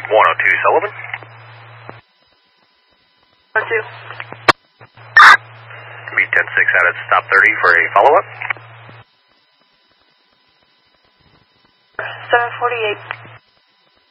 102 Sullivan. 102. Be 10-6 out at stop 30 for a follow-up. 748.